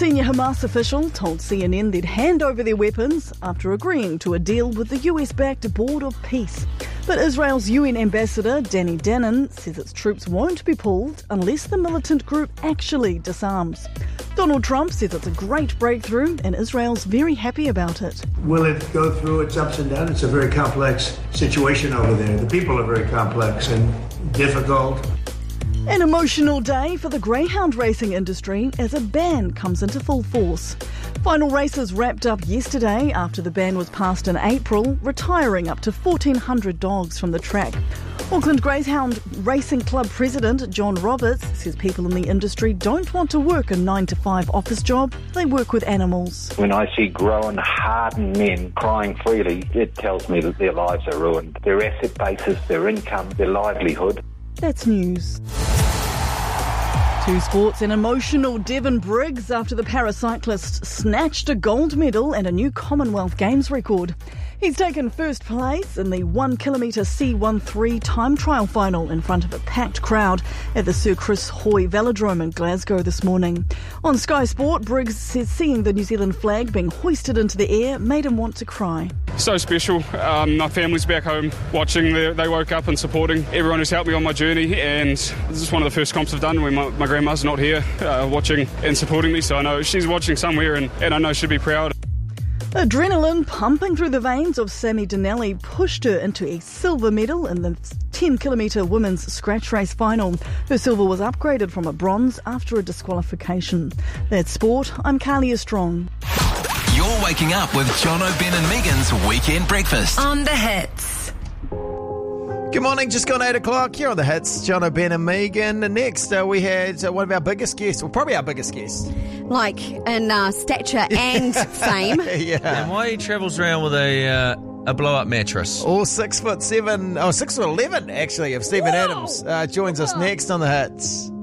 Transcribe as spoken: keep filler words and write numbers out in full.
senior Hamas official told C N N they'd hand over their weapons after agreeing to a deal with the U S-backed Board of Peace. But Israel's U N ambassador, Danny Danon, says its troops won't be pulled unless the militant group actually disarms. Donald Trump says it's a great breakthrough and Israel's very happy about it. Will it go through its ups and downs? It's a very complex situation over there. The people are very complex and difficult. An emotional day for the greyhound racing industry as a ban comes into full force. Final races wrapped up yesterday after the ban was passed in April, retiring up to fourteen hundred dogs from the track. Auckland Greyhound Racing Club President John Roberts says people in the industry don't want to work a nine to five office job, they work with animals. When I see grown, hardened men crying freely, it tells me that their lives are ruined. Their asset bases, their income, their livelihood. That's news. To sports, an emotional Devon Briggs after the paracyclist snatched a gold medal and a new Commonwealth Games record. He's taken first place in the one kilometre C thirteen time trial final in front of a packed crowd at the Sir Chris Hoy Velodrome in Glasgow this morning. On Sky Sport, Briggs says seeing the New Zealand flag being hoisted into the air made him want to cry. So special. Um, my family's back home watching. The, they woke up and supporting everyone who's helped me on my journey, and this is one of the first comps I've done when my, my grandma's not here uh, watching and supporting me, so I know she's watching somewhere, and, and I know she'll be proud. Adrenaline pumping through the veins of Sammy Dinelli pushed her into a silver medal in the ten kilometre women's scratch race final. Her silver was upgraded from a bronze after a disqualification. That's sport. I'm Carlia Strong. You're waking up with John O'Ben and Megan's Weekend Breakfast on The Hits. Good morning, just gone eight o'clock here on The Hits. John O'Ben and Megan. Next, uh, we had uh, one of our biggest guests, well, probably our biggest guest. Like in uh, stature and fame. Yeah. And why he travels around with a uh, a blow-up mattress. All six foot seven, oh, six foot eleven, actually, of Stephen Whoa. Adams uh, joins us next on The Hits.